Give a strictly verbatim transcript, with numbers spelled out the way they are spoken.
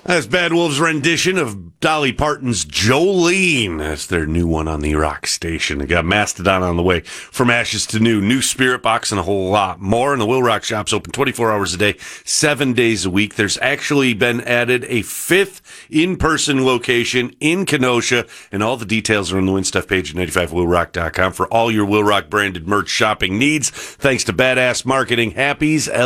That's Bad Wolves' rendition of Dolly Parton's Jolene. That's their new one on the rock station. They got Mastodon on the way. From Ashes to New, new Spirit Box, and a whole lot more. And the Will Rock Shop's open twenty-four hours a day, seven days a week. There's actually been added a fifth in-person location in Kenosha, and all the details are on the Win Stuff page at ninety-five will rock dot com for all your Will Rock branded merch shopping needs. Thanks to Badass Marketing, Happy's